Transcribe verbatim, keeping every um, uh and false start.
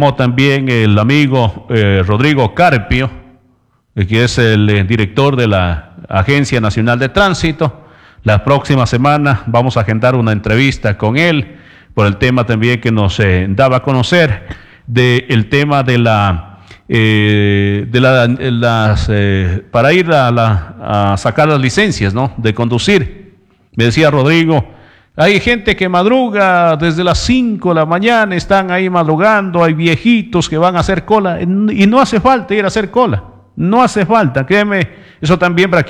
llamó también el amigo eh, Rodrigo Carpio, eh, que es el eh, director de la Agencia Nacional de Tránsito. La próxima semana vamos a agendar una entrevista con él por el tema también que nos eh, daba a conocer del tema de la eh, de la, las eh, para ir a, la, a sacar las licencias, ¿no?, de conducir. Me decía Rodrigo, hay gente que madruga desde las cinco de la mañana, están ahí madrugando, hay viejitos que van a hacer cola y no hace falta ir a hacer cola, no hace falta, créeme, eso también para